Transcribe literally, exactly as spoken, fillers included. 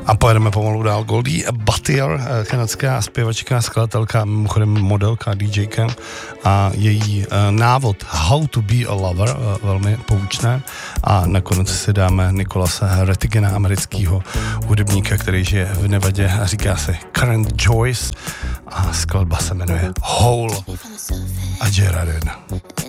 A pojedeme pomalu dál. Goldie Buttier, kanadská zpěvačka, skladatelka, mimochodem modelka, DJka a její návod How to be a lover, velmi poučné. A nakonec si dáme Nicolasa Rettigena, amerického hudebníka, který žije v Nevadě a říká se Current Joyce a skladba se jmenuje Hole a Gerardin.